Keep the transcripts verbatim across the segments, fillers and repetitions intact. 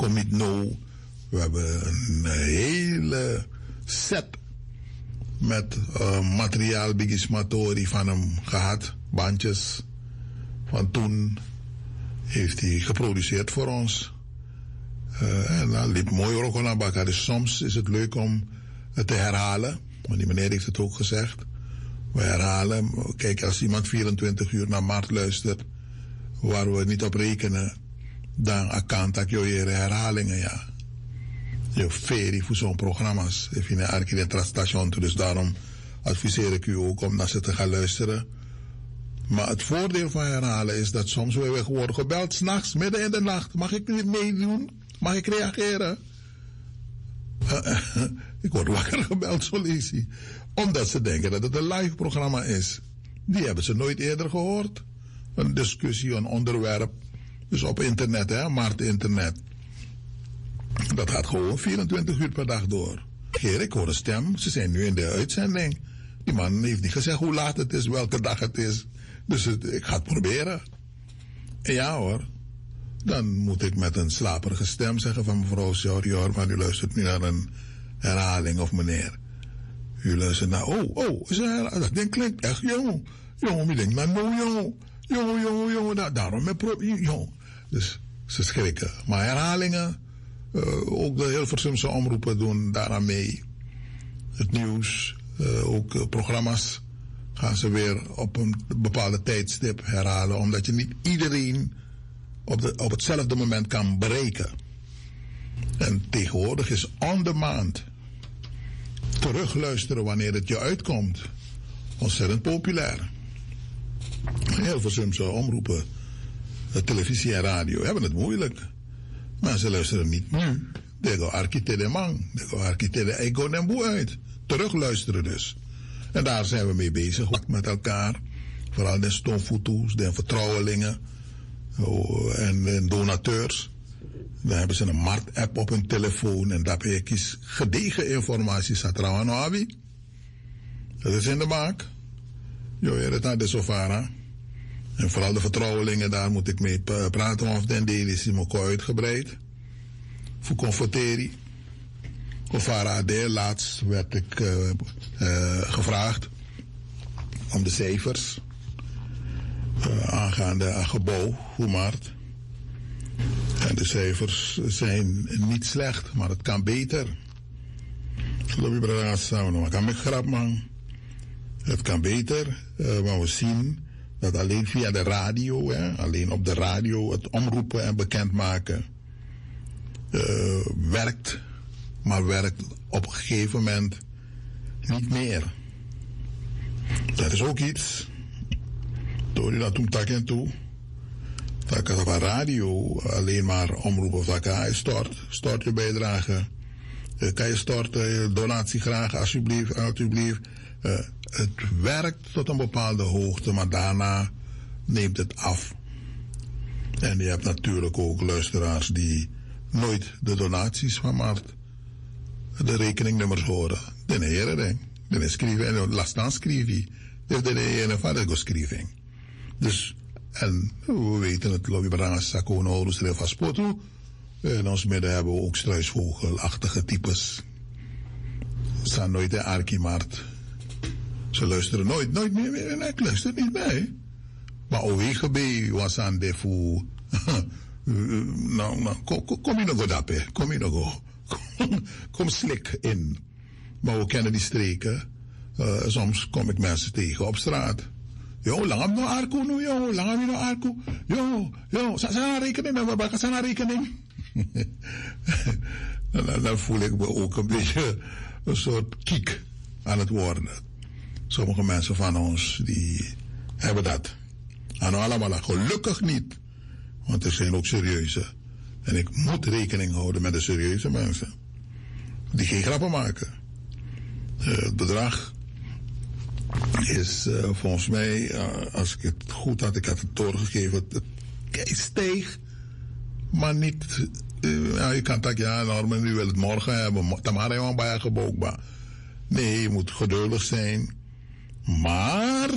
Commit No. We hebben een hele set met uh, materiaal bigismatori van hem gehad. Bandjes. Van toen heeft hij geproduceerd voor ons. Uh, en dat liep mooi ook aan elkaar. Dus soms is het leuk om het te herhalen. Want die meneer heeft het ook gezegd. We herhalen. Kijk, als iemand vierentwintig uur naar Mart luistert, waar we niet op rekenen, dan kan dat je herhalingen, ja. Je ferie voor zo'n programma's. Ik vind een architectrastation, dus daarom adviseer ik u ook om naar ze te gaan luisteren. Maar het voordeel van herhalen is dat soms we worden gebeld, 's nachts, midden in de nacht. Mag ik niet meedoen? Mag ik reageren? Uh, ik word wakker gebeld, zo lees je. Omdat ze denken dat het een live programma is. Die hebben ze nooit eerder gehoord. Een discussie, een onderwerp. Dus op internet, hè, Mart internet. Dat gaat gewoon vierentwintig uur per dag door. Geer, ik hoor een stem. Ze zijn nu in de uitzending. Die man heeft niet gezegd hoe laat het is, welke dag het is. Dus het, ik ga het proberen. En ja hoor. Dan moet ik met een slaperige stem zeggen van mevrouw Sjorjor, maar u luistert nu naar een herhaling of meneer. U luistert naar, oh, oh, is een dat ding klinkt echt jong. Jongen, je denkt, nou, no, jong. Jongen, jongen, jongen, da daarom met pro, jong. Dus ze schrikken. Maar herhalingen, uh, ook de Hilversumse omroepen doen daaraan mee. Het nieuws, uh, ook uh, programma's gaan ze weer op een bepaalde tijdstip herhalen, omdat je niet iedereen op, de, op hetzelfde moment kan bereiken. En tegenwoordig is on demand terugluisteren wanneer het je uitkomt ontzettend populair. Heel veel Hilversumse omroepen, televisie en radio hebben het moeilijk. Mensen luisteren niet nu. De gaan architecte de man, de gaan architecte de ego en boe uit. Terugluisteren dus. En daar zijn we mee bezig met elkaar. Vooral de stoomfoto's, de vertrouwelingen oh, en, en donateurs. Dan hebben ze een Mart-app op hun telefoon en daar heb je gedegen informatie. Satrawan Abi. Dat is in de maak. Jo, je het de Sofara. En vooral de vertrouwelingen, daar moet ik mee praten. Of den deel is hem ook uitgebreid. Voor conforteri. Sofara de laatst werd ik uh, uh, gevraagd om de cijfers uh, aangaande een gebouw voor Mart. En de cijfers zijn niet slecht, maar het kan beter. Ik kan me grap man. Het kan beter, uh, maar we zien dat alleen via de radio, hè, alleen op de radio het omroepen en bekendmaken uh, werkt, maar werkt op een gegeven moment niet meer. Dat is ook iets. Door je dat toen tak en toe. Dat kan op radio alleen maar omroepen of dat kan je stort, stort je bijdrage. Uh, kan je storten, donatie graag, alsjeblieft, alsjeblieft. Uh, het werkt tot een bepaalde hoogte, maar daarna neemt het af. En je hebt natuurlijk ook luisteraars die nooit de donaties van Mart, de rekeningnummers horen. De heren, de schrijven, en last dan schrijven. Dus de heren van de schrijving. Dus, en we weten het, Lobbybrans, Sakone, Horus, Refa Spotu. In ons midden hebben we ook struisvogelachtige types. Ze zijn nooit in Archimart. Ze luisteren nooit, nooit meer. En ik luister niet bij. Maar O W G B was aan de voor. Nou, nou, kom, kom je nog goed op, hè? Kom je nog goed. Kom, kom slik in. Maar we kennen die streken. Uh, soms kom ik mensen tegen op straat. Yo, lang heb je nog Arco, no, yo, lang heb je nog Arco. Yo, yo, zijn er rekening? We maken zijn er rekening. dan, dan voel ik me ook een beetje een soort kiek aan het worden. Sommige mensen van ons, die hebben dat. En allemaal gelukkig niet. Want er zijn ook serieuze. En ik moet rekening houden met de serieuze mensen. Die geen grappen maken. Uh, het bedrag is uh, volgens mij, uh, als ik het goed had, ik had het doorgegeven, het, het steeg. Maar niet, uh, ja, je kan dat, ja, Norman, nu wil het morgen hebben. Tamara heeft bij gebogen. Nee, je moet geduldig zijn. Maar,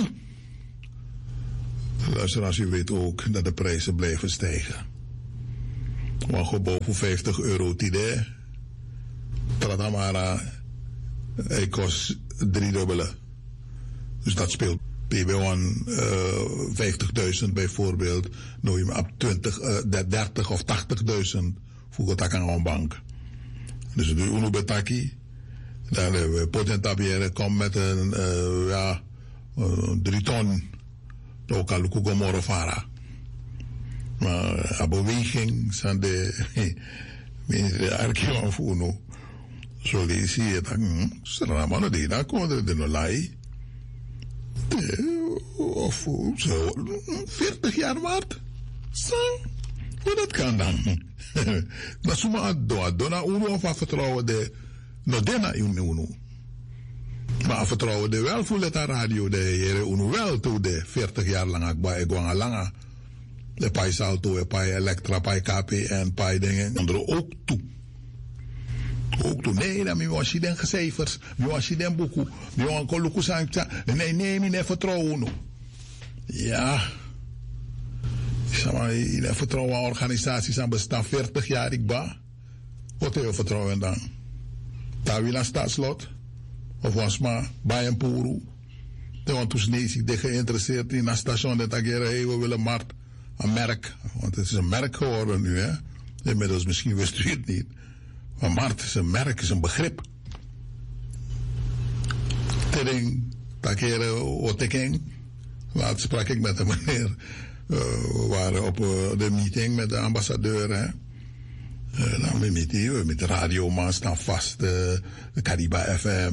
luister, als u weet ook dat de prijzen blijven stijgen. Maar gebouw voor vijftig euro tide. Tratamara, hij kost drie dubbele. Dus dat speelt P B one uh, vijftigduizend bijvoorbeeld. Nou je op twintig, uh, dertig of tachtigduizend voor het aan een bank. Dus de Uno Betaki. Dan hebben we potentabieren komt met een uh, ja, uh, drie ton. Dan kan ik ook morgen varen. Maar een beweging zijn de mensen archieven voor Uno. Zo lees je het dan. Sramano de daar komt er de nolai. Of zo veertig jaar waard. Zo, hoe dat kan dan? Dat is maar door. Dona Uno of vertrouwen de no dena Uno. Maar vertrouwen de wel voor het radio de heren Uno wel toe de veertig jaar lang akba egwanga langa. De pai salto, de pai elektra, pai K P en pai dingen. Anderen ook toe. Ook toe. Nee, dan was je den cijfers. Was je den boeken. Je was een koluku sangcha. Nee, nee, nee, vertrouwen. Ja. Zeg maar, in vertrouwen organisaties aan bestaan veertig jaar, ik ba. Wat heb je vertrouwen dan? Tawila staatslot? Of was maar bij een poeru? De want toen is ik geïnteresseerd in een station dat ik hey, we willen markt. Een merk, want het is een merk geworden nu, hè. Inmiddels misschien wist u het niet. Maar markt is een merk, is een begrip. Tering, takeren, otekeng. Laatst sprak ik met een meneer. Uh, we waren op uh, de meeting met de ambassadeur, hè. Uh, dan we meeting, we met de radioman staan vast. Uh, Cariba F M.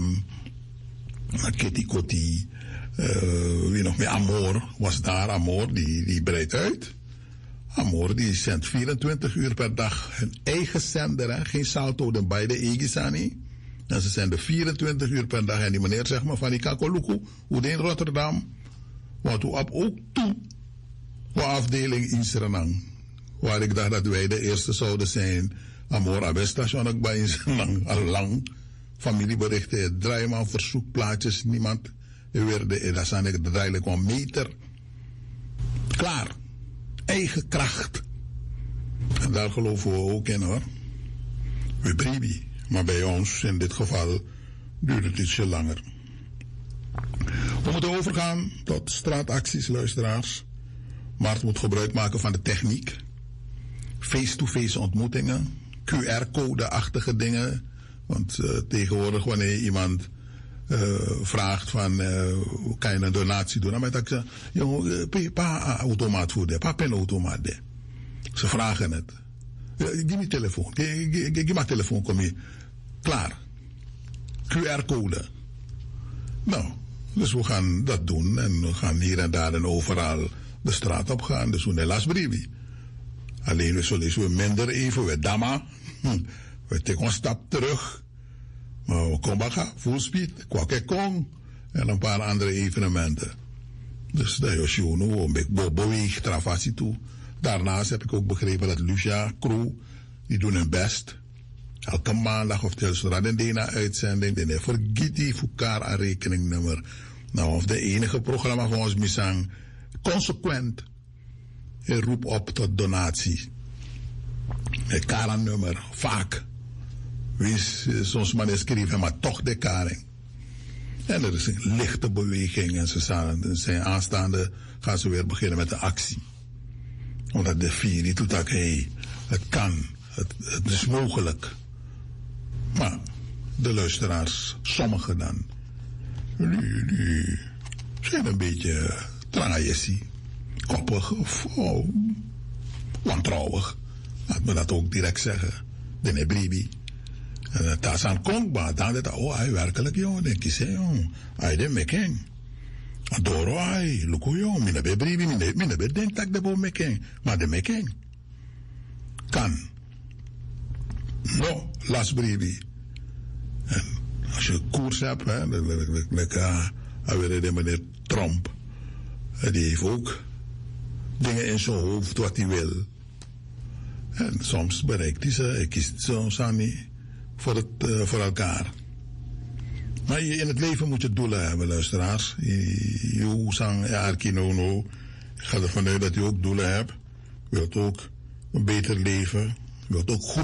Kitty Kotti. Uh, wie nog meer? Amor was daar. Amor, die, die breidt uit. Amor, die zendt vierentwintig uur per dag hun eigen zender, hè? Geen salto, de beide Egisani. En ze zenden vierentwintig uur per dag. En die meneer zegt me van die Kakoluku, hoe in Rotterdam. Want hoe op ook toe, wat afdeling in Suriname. Waar ik dacht dat wij de eerste zouden zijn. Amor Abestation ook bij in Suriname, al lang. Familieberichten, draaiman, verzoekplaatjes, niemand. Weer de, dat zijn de duidelijk een meter. Klaar. Eigen kracht. En daar geloven we ook in, hoor. We bribi. Maar bij ons, in dit geval, duurt het ietsje langer. We moeten overgaan tot straatacties, luisteraars. Maar het moet gebruik maken van de techniek. Face-to-face ontmoetingen. Q R-code-achtige dingen. Want uh, tegenwoordig, wanneer iemand uh, vraagt van, uh, kan je een donatie doen? Dan moet ik zeggen, jongen, uh, pa automaat voor de, pa penautomaat de. Ze vragen het. Uh, geef me telefoon. Geef me telefoon, kom je. Klaar. Q R-code. Nou, dus we gaan dat doen. En we gaan hier en daar en overal de straat op gaan. Dus we zijn lasbrivi. Alleen we zullen we minder even, we damma. Hm. We trekken een stap terug. Maar we komen gaan, full speed, kwakekong. En een paar andere evenementen. Dus dat is je nu een beetje beweeg, travatie toe. Daarnaast heb ik ook begrepen dat Lucia, crew, die doen hun best. Elke maandag of telkens Radendena uitzending. Die vergiet die voor elkaar aan rekeningnummer. Nou, of de enige programma van ons misang. Consequent. Je roept op tot donatie. Het kaarannummer, vaak. Wie soms maar eens schrijven, maar toch de karing. En er is een lichte beweging en ze zijn aanstaande, gaan ze weer beginnen met de actie. Omdat de vier die doet dat, hey, het kan, het, het is mogelijk. Maar de luisteraars, sommigen dan, die, die zijn een beetje traaiessie, koppig of oh, wantrouwig. Laat me dat ook direct zeggen. De nebribi. En dat is aan konkbaar. Dan dat, oh, hij werkelijk, joh. Denk je, zeg, joh. Hij de mekeng. Adoro, hij. Luko, joh. Mine be bribi, mine, mine be denk dat de bo mekeng. Maar de mekeng. Kan. No, las bribi. En als je koers hebt, hè. Lekker, hij wil de meneer Trump. Die heeft ook dingen in zijn hoofd wat hij wil. En soms bereikt hij ze, hij kiest soms aan niet voor, het, uh, voor elkaar. Maar in het leven moet je doelen hebben, luisteraars. Je zang, ja, Arkinono. Ik ga ervan uit dat je ook doelen hebt. Je wilt ook een beter leven. Je wilt ook goed